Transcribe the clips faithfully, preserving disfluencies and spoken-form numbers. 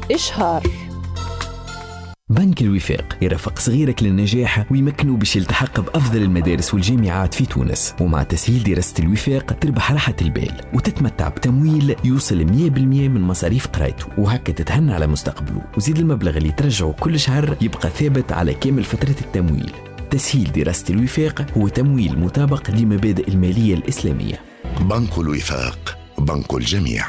إشهار. بنك الوفاق يرافق صغيرك للنجاح ويمكنه باش يلتحق بأفضل المدارس والجامعات في تونس، ومع تسهيل دراسة الوفاق تربح راحة البال وتتمتع بتمويل يوصل مية بالمية من مصاريف قرايته، وهكا تتهنى على مستقبله. وزيد المبلغ اللي ترجعه كل شهر يبقى ثابت على كامل فترة التمويل. تسهيل دراسة الوفاق هو تمويل مطابق لمبادئ المالية الإسلامية. بنك الوفاق، بنك الجميع.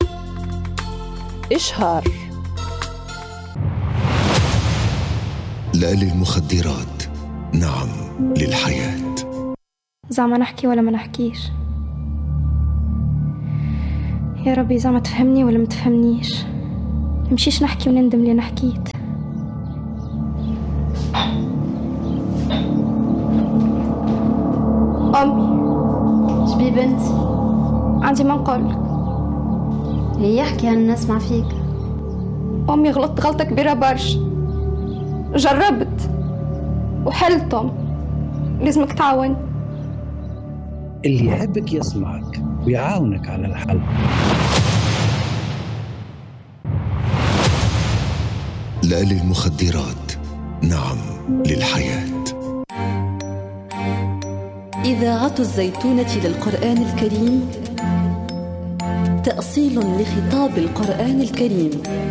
إشهار. لا للمخدرات، نعم للحياة. زعما نحكي ولا ما نحكيش؟ يا ربي زعما تفهمني ولا ما تفهمنيش؟ مشيش نحكي وندم اللي نحكيت. أمي شبي بنتي؟ عندي ما نقولك. هي يحكي أنا نسمع فيك. أمي غلطت غلطة كبيرة برشا، جربت وحلتم، لازمك تعاون. اللي يحبك يسمعك ويعاونك على الحل. لا للمخدرات، نعم للحياة. إذاعة الزيتونة للقرآن الكريم، تأصيل لخطاب القرآن الكريم،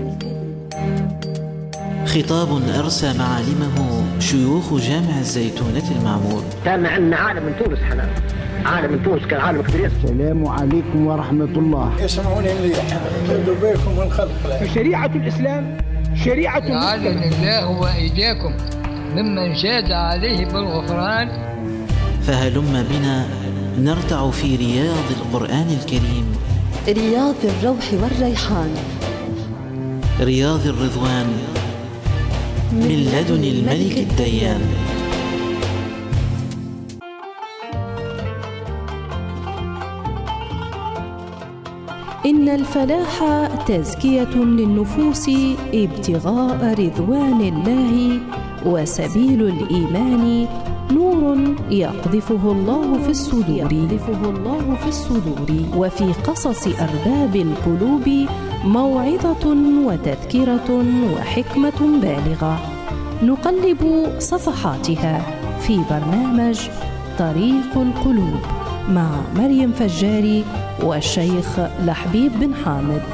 خطاب أرسى معالمه شيوخ جامع الزيتونة المعمور. كان عندنا عالم من تونس، حنا عالم من تونس كان عالم كبير. السلام عليكم ورحمة الله. يسمعوني مليح، خذوا بالكم من خلق. فشريعة الإسلام شريعة لعل الله وإياكم ممن شاد عليه بالغفران. فهلم بنا نرتع في رياض القرآن الكريم، رياض الروح والريحان، رياض الرضوان، من لدن الملك الديان. إن الفلاح تزكية للنفوس، ابتغاء رضوان الله، وسبيل الإيمان نور يقذفه الله في الصدور، يقذفه الله في الصدور. وفي قصص أرباب القلوب موعظة وتذكرة وحكمة بالغة، نقلب صفحاتها في برنامج طريق القلوب مع مريم فجاري والشيخ لحبيب بن حامد.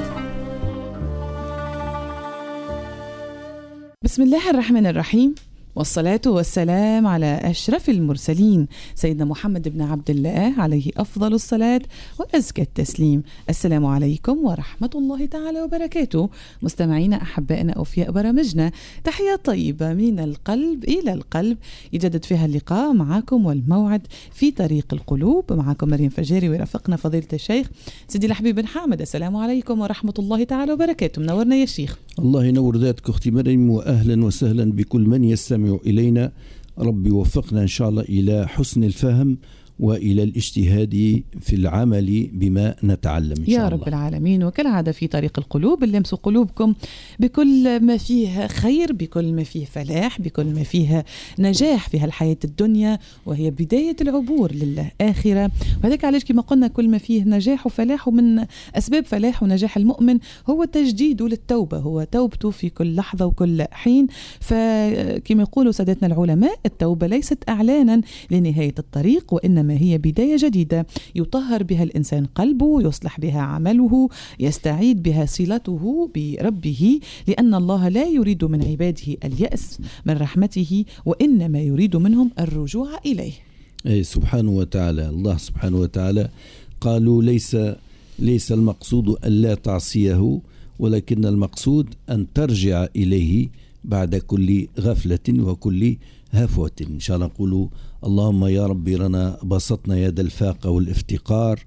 بسم الله الرحمن الرحيم، والصلاة والسلام على أشرف المرسلين سيدنا محمد بن عبد الله عليه أفضل الصلاة وأزكى التسليم. السلام عليكم ورحمة الله تعالى وبركاته. مستمعينا أحبائنا أوفياء برامجنا، تحية طيبة من القلب إلى القلب، يجدد فيها اللقاء معكم والموعد في طريق القلوب. معكم مريم فجاري ورافقنا فضيلة الشيخ سيدي لحبيب بن حامد. السلام عليكم ورحمة الله تعالى وبركاته. منورنا يا شيخ. الله ينور ذاتك أختي مريم، وأهلا وسهلا بكل من يستمع إلينا. ربي وفقنا إن شاء الله إلى حسن الفهم وإلى الاجتهاد في العمل بما نتعلم إن شاء يا رب الله. العالمين. وكالعادة في طريق القلوب اللمس قلوبكم بكل ما فيه خير، بكل ما فيه فلاح، بكل ما فيه نجاح في هالحياة الدنيا، وهي بداية العبور للآخرة. وهذاك علاش كما قلنا كل ما فيه نجاح وفلاح، ومن أسباب فلاح ونجاح المؤمن هو تجديده للتوبة، هو توبته في كل لحظة وكل حين. فكما يقولوا سادتنا العلماء، التوبة ليست إعلانا لنهاية الطريق، وإنما هي بداية جديدة يطهر بها الإنسان قلبه، يصلح بها عمله، يستعيد بها صلته بربه، لأن الله لا يريد من عباده اليأس من رحمته، وإنما يريد منهم الرجوع إليه. أي سبحانه وتعالى. الله سبحانه وتعالى قالوا ليس ليس المقصود أن لا تعصيه، ولكن المقصود أن ترجع إليه بعد كل غفلة وكل هفوة. إن شاء الله نقولوا اللهم يا ربي لنا بسطنا يد الفاقة والافتقار،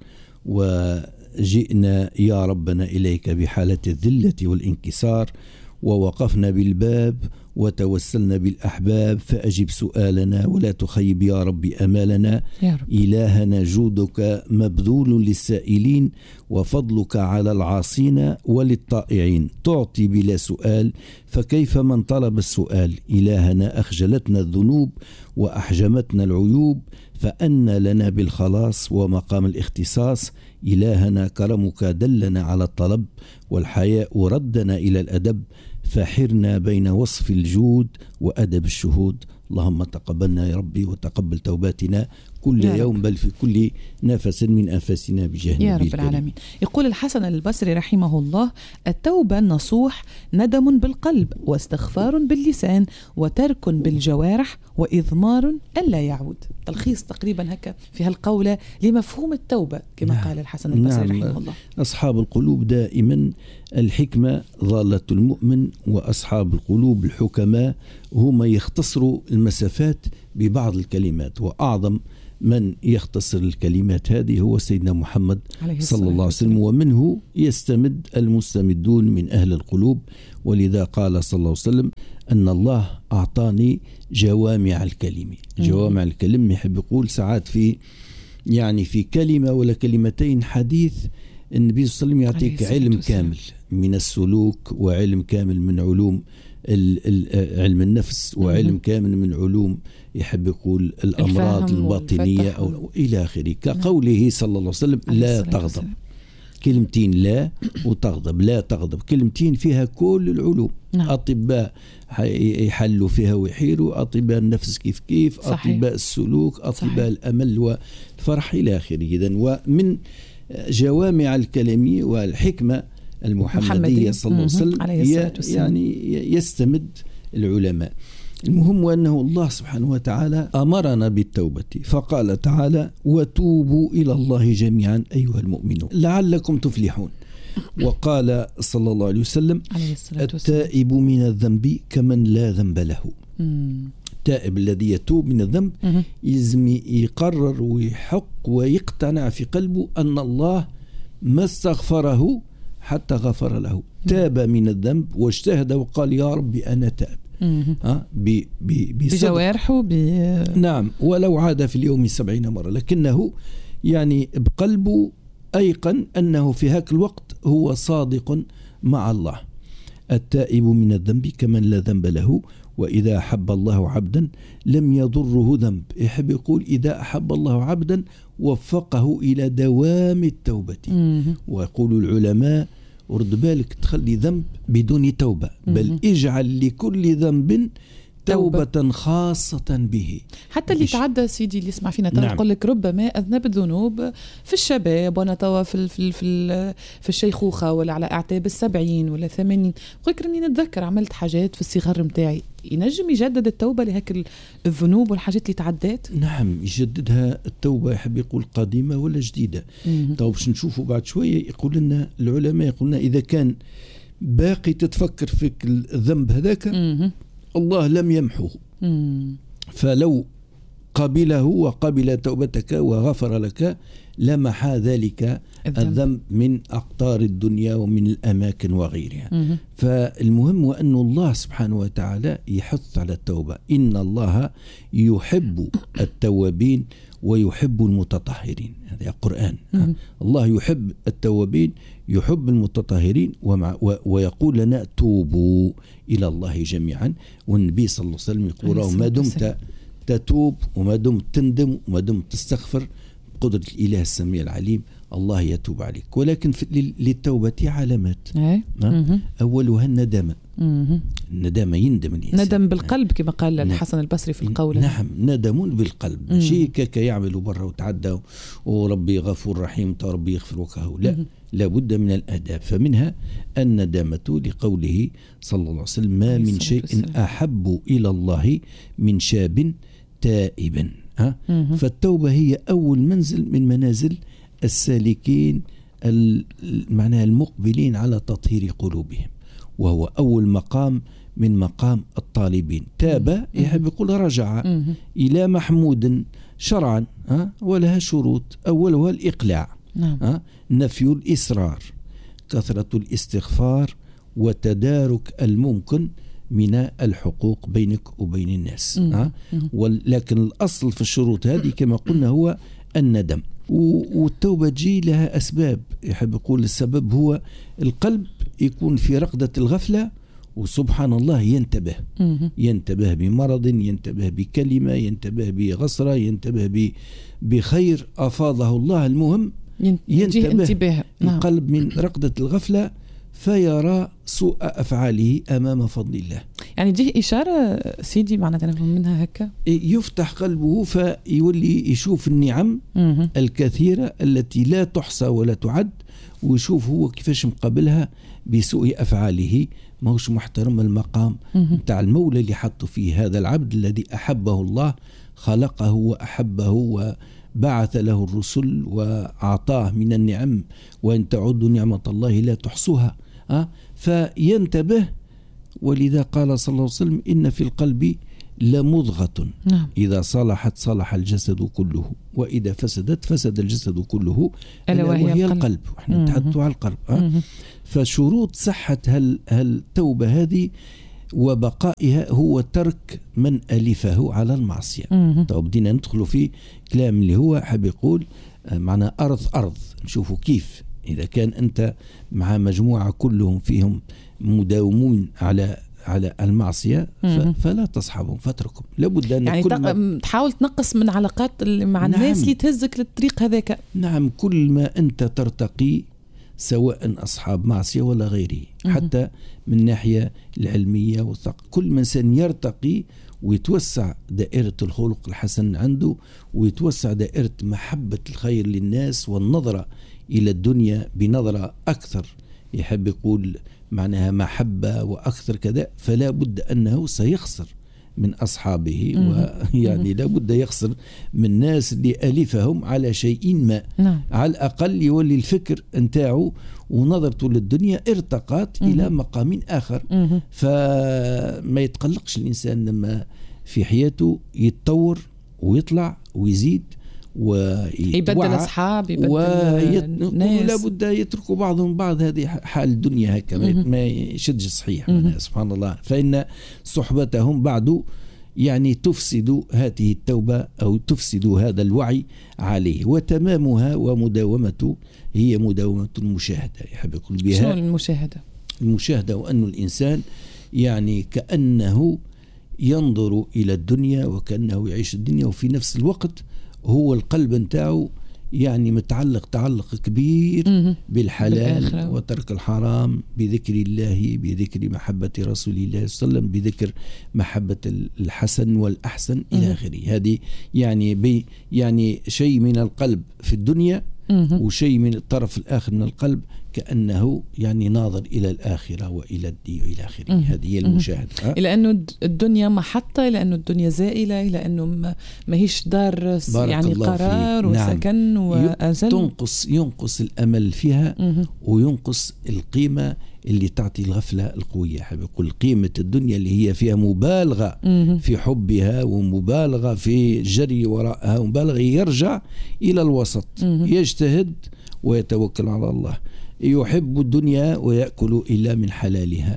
وجئنا يا ربنا إليك بحالة الذلة والانكسار، ووقفنا بالباب وتوسلنا بالأحباب، فأجب سؤالنا ولا تخيب يا ربي أمالنا. يا رب. إلهنا جودك مبذول للسائلين، وفضلك على العاصين وللطائعين، تعطي بلا سؤال فكيف من طلب السؤال. إلهنا أخجلتنا الذنوب وأحجمتنا العيوب، فأن لنا بالخلاص ومقام الاختصاص إلهنا كرمك دلنا على الطلب والحياء ردنا إلى الأدب فحرنا بين وصف الجود وأدب الشهود اللهم تقبلنا يا ربي وتقبل توباتنا كل يوم بل في كل نفس من أنفاسنا بجاه يا رب العالمين. يقول الحسن البصري رحمه الله: التوبة النصوح ندم بالقلب واستغفار باللسان وترك بالجوارح وإضمار ألا يعود. تلخيص تقريبا هكا في هالقولة لمفهوم التوبة كما نعم. قال الحسن البصري نعم. رحمه الله. أصحاب القلوب دائما الحكمة ضالة المؤمن، وأصحاب القلوب الحكماء هم يختصروا المسافات ببعض الكلمات، وأعظم من يختصر الكلمات هذه هو سيدنا محمد صلى الله عليه وسلم، ومنه يستمد المستمدون من أهل القلوب. ولذا قال صلى الله عليه وسلم أن الله أعطاني جوامع الكلم. جوامع الكلم يحب يقول ساعات في يعني في كلمة ولا كلمتين حديث النبي صلى الله عليه وسلم يعطيك علم كامل من السلوك، وعلم كامل من علوم علم النفس، وعلم كامل من علوم يحب يقول الأمراض الباطنية أو إلى آخره. كقوله صلى الله عليه وسلم لا تغضب، كلمتين لا وتغضب، لا تغضب كلمتين فيها كل العلوم. نعم. أطباء يحلوا فيها ويحيروا، أطباء النفس كيف كيف، صحيح. أطباء السلوك، أطباء صحيح. الأمل والفرح إلى آخره. إذن ومن جوامع الكلام والحكمة المحمدية صلى الله عليه وسلم يعني يستمد العلماء. المهم أنه الله سبحانه وتعالى أمرنا بالتوبة، فقال تعالى وتوبوا إلى الله جميعا أيها المؤمنون لعلكم تفلحون. وقال صلى الله عليه وسلم التائب من الذنب كمن لا ذنب له. التائب الذي يتوب من الذنب يلزم يقرر ويحق ويقتنع في قلبه أن الله ما استغفره حتى غفر له. تاب من الذنب واجتهد وقال يا ربي أنا تائب أه؟ بجوارحه ب... نعم، ولو عاد في اليوم سبعين مرة، لكنه يعني بقلبه أيقن أنه في هاك الوقت هو صادق مع الله. التائب من الذنب كمن لا ذنب له، وإذا أحب الله عبدا لم يضره ذنب. يحب يقول إذا أحب الله عبدا وفقه إلى دوام التوبة. ويقول العلماء ورد بالك تخلي ذنب بدون توبة، بل اجعل لكل ذنب توبة, توبة خاصة به. حتى اللي تعدى سيدي اللي يسمع فينا ترى يقول لك ربما أذنبت ذنوب في الشباب وأنا توا في في في في الشيخوخة ولا على أعتاب السبعين ولا ثمانين، قلت إني نتذكر عملت حاجات في الصغر متاعي. ينجم يجدد التوبة لهيك الذنوب والحاجات اللي تعدات؟ نعم يجددها التوبة. يحب يقول قديمة ولا جديدة. طيب باش نشوفوا بعد شوية يقول لنا العلماء يقول لنا إذا كان باقي تتفكر فيك الذنب هذاك الله لم يمحوه، فلو قبله وقبل توبتك وغفر لك لمحى ذلك الذنب من أقطار الدنيا ومن الأماكن وغيرها. مم. فالمهم وأن الله سبحانه وتعالى يحث على التوبة. إن الله يحب التوابين ويحب المتطهرين. هذا القرآن. مم. الله يحب التوابين يحب المتطهرين، ومع ويقول لنا توبوا إلى الله جميعا. والنبي صلى الله عليه وسلم يقول ما دمت تتوب وما دمت تندم وما دمت تستغفر قدرة الإله السميع العليم الله يتوب عليك. ولكن للتوبة علامات. أولها الندامة. الندامة يندم الإنسان. ندم بالقلب كما قال الحسن البصري في القول. نعم ندم بالقلب. شيء كك يعملوا برا وتعدى وربي غفور رحيم وربي يغفر وكهو. لا، لابد من الآداب. فمنها الندامة لقوله صلى الله عليه وسلم ما من شيء أحب إلى الله من شاب تائب. ها؟ فالتوبة هي أول منزل من منازل السالكين معناها المقبلين على تطهير قلوبهم، وهو أول مقام من مقام الطالبين. تاب يحب يقول رجع إلى محمود شرعا، ها؟ ولها شروط. أولها الإقلاع، ها؟ نفي الإصرار، كثرة الاستغفار، وتدارك الممكن من الحقوق بينك وبين الناس. ها؟ ولكن الأصل في الشروط هذه كما قلنا هو الندم. والتوبة تجي لها أسباب. يحب يقول السبب هو القلب يكون في رقدة الغفلة وسبحان الله ينتبه مم. ينتبه بمرض، ينتبه بكلمة، ينتبه بغصرة، ينتبه بخير أفاضه الله. المهم ينتبه القلب من رقدة الغفلة فيرى سوء أفعاله أمام فضل الله. يعني دي إشارة سيدي معناتها نفهم منها هكا يفتح قلبه فيولي يشوف النعم مم. الكثيرة التي لا تحصى ولا تعد، ويشوف هو كيفاش مقابلها بسوء أفعاله. ما هوش محترم المقام متاع المولى اللي حطه فيه هذا العبد الذي أحبه الله، خلقه وأحبه وبعث له الرسل وأعطاه من النعم، وإن تعدوا نعمة الله لا تحصوها. أه؟ فينتبه. ولذا قال صلى الله عليه وسلم إن في القلب لمضغة نعم. إذا صلحت صلح الجسد كله وإذا فسدت فسد الجسد كله، ألا وهي, وهي القلب, القلب. احنا نتحدث على القلب. أه؟ فشروط صحة هل التوبة هذه وبقائها هو ترك من ألفه على المعصية. طب بدينا ندخل في كلام اللي هو حاب يقول معنا أرض أرض نشوفوا كيف إذا كان أنت مع مجموعة كلهم فيهم مداومون على على المعصية فلا تصحبهم فاتركهم. لابد أن يعني كل ما تحاول تنقص من علاقات مع نعم. الناس اللي تهزك للطريق هذاك. نعم، كل ما أنت ترتقي سواء أصحاب معصية ولا غيره، حتى من ناحية العلمية والثقافة، كل من إنسان يرتقي ويتوسع دائرة الخلق الحسن عنده، ويتوسع دائرة محبة الخير للناس والنظرة إلى الدنيا بنظرة أكثر، يحب يقول معناها محبة وأكثر كذا، فلا بد أنه سيخسر من أصحابه، ويعني لا بد يخسر من الناس اللي ألفهم على شيء ما. نعم. على الأقل يولي الفكر انتاعه ونظرته للدنيا ارتقت إلى مقام آخر. فما يتقلقش الإنسان لما في حياته يتطور ويطلع ويزيد ويبدل أصحاب يبدل ناس، لابد يتركوا بعضهم بعض. هذه حال الدنيا هكا ما يشدش صحيح. سبحان الله. فإن صحبتهم بعد يعني تفسد هذه التوبة أو تفسد هذا الوعي عليه. وتمامها ومداومته هي مداومة المشاهدة. يحب يقول بها شنو المشاهدة؟ المشاهدة وأن الإنسان يعني كأنه ينظر إلى الدنيا وكأنه يعيش الدنيا، وفي نفس الوقت هو القلب نتاعو يعني متعلق تعلق كبير بالحلال وترك الحرام، بذكر الله، بذكر محبة رسول الله صلى الله عليه وسلم، بذكر محبة الحسن والأحسن إلى آخره. هذه يعني بي يعني شيء من القلب في الدنيا وشيء من الطرف الآخر من القلب كأنه يعني ناظر إلى الآخرة وإلى الدين وإلى آخره. هذه هي المشاهدة. إلى أنه الدنيا محطة، إلى أنه الدنيا زائلة، إلى أنه ما هيش دار يعني قرار وسكن. نعم. وأزل تنقص ينقص الأمل فيها وينقص القيمة اللي تعطي الغفلة القوية. حاب يقول قيمة الدنيا اللي هي فيها مبالغة في حبها ومبالغة في جري وراءها ومبالغة، يرجع إلى الوسط، يجتهد ويتوكل على الله، يحب الدنيا ويأكل إلا من حلالها.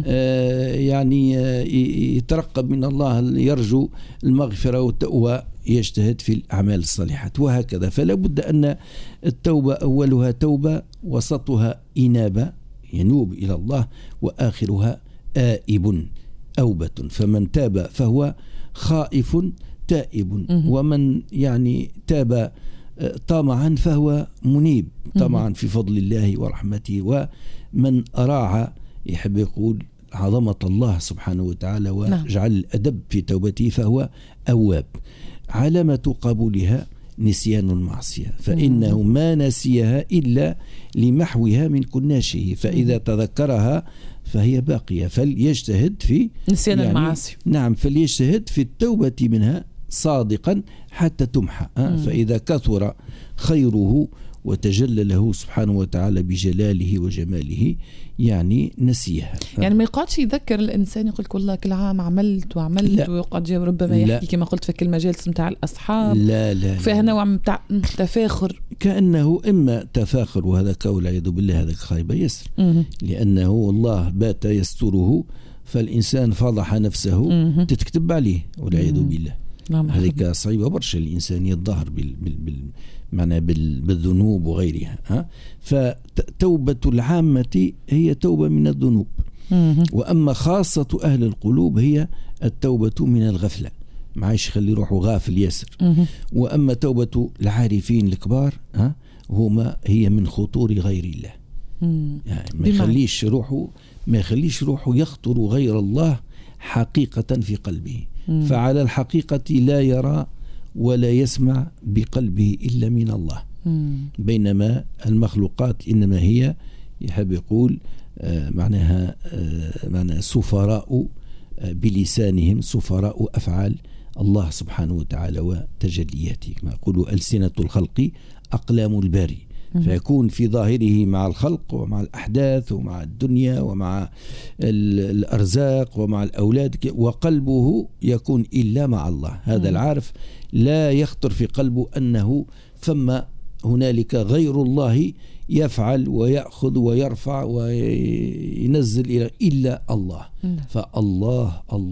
آه يعني آه يترقب من الله، يرجو المغفرة ويجتهد في الأعمال الصالحات وهكذا. فلا بد أن التوبة أولها توبة، وسطها إنابة ينوب إلى الله، وآخرها آئب أوبة. فمن تاب فهو خائف تائب، ومن يعني تاب طمعا فهو منيب طمعا في فضل الله ورحمته. ومن راعى يحب يقول عظمة الله سبحانه وتعالى وجعل الأدب في توبته فهو أواب. علامة قبولها نسيان المعصية، فإنه ما نسيها إلا لمحوها من كناشه، فإذا تذكرها فهي باقية، فليجتهد في نسيان يعني المعاصي. نعم، فليجتهد في التوبة منها صادقا حتى تمحى. فإذا كثر خيره وتجلى له سبحانه وتعالى بجلاله وجماله يعني نسيها. يعني ما يقعدش يذكر الإنسان يقول لك والله كل عام عملت وعملت لا. ويقعد ربما يحكي كما قلت في المجالس متاع الأصحاب. لا لا فيها نوع متاع تفاخر، كأنه إما تفاخر، وهذا والعياذ بالله هذا خايب يسر، لأنه الله بات يستره فالإنسان فضح نفسه تتكتب عليه والعياذ بالله. هذيك صعيبة برشا الإنسان يتظاهر بال بال بال معنى بال بالذنوب وغيرها. ها فتوبة العامة هي توبة من الذنوب، وأما خاصة أهل القلوب هي التوبة من الغفلة، ما عايش خلي روحه غافل ياسر. وأما توبة العارفين الكبار ها هما هي من خطور غير الله، يعني ما يخليش روحه ما يخليش روحه يخطر غير الله حقيقة في قلبه. مم. فعلى الحقيقة لا يرى ولا يسمع بقلبه إلا من الله. مم. بينما المخلوقات إنما هي يحب يقول آه معناها آه معناها سفراء آه بلسانهم، سفراء أفعال الله سبحانه وتعالى وتجلياته، كما يقول ألسنة الخلق أقلام الباري. فيكون في ظاهره مع الخلق ومع الأحداث ومع الدنيا ومع الأرزاق ومع الأولاد، وقلبه يكون إلا مع الله. هذا العارف لا يخطر في قلبه أنه ثم هنالك غير الله يفعل ويأخذ ويرفع وينزل إلى إلا الله. فالله الله